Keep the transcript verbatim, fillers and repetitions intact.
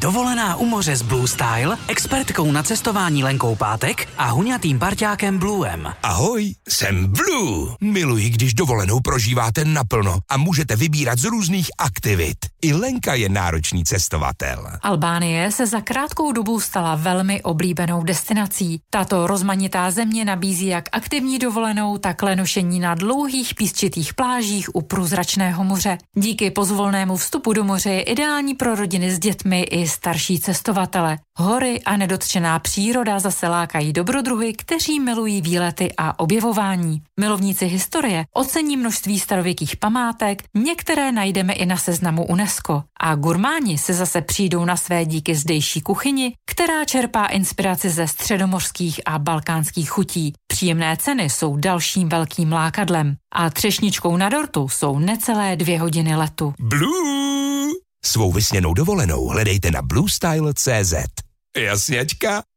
Dovolená u moře s Blue Style, expertkou na cestování Lenkou Pátek a huňatým parťákem Bluem. Ahoj, jsem Blue. Miluji, když dovolenou prožíváte naplno a můžete vybírat z různých aktivit. I Lenka je náročný cestovatel. Albánie se za krátkou dobu stala velmi oblíbenou destinací. Tato rozmanitá země nabízí jak aktivní dovolenou, tak lenošení na dlouhých písčitých plážích u průzračného moře. Díky pozvolnému vstupu do moře je ideální pro rodiny s dětmi i starší cestovatele. Hory a nedotčená příroda zase lákají dobrodruhy, kteří milují výlety a objevování. Milovníci historie ocení množství starověkých památek, některé najdeme i na seznamu UNESCO. A gurmáni se zase přijdou na své díky zdejší kuchyni, která čerpá inspiraci ze středomořských a balkánských chutí. Příjemné ceny jsou dalším velkým lákadlem. A třešničkou na dortu jsou necelé dvě hodiny letu. Blue! Svou vysněnou dovolenou hledejte na blue style tečka cé zet. Jasněčka?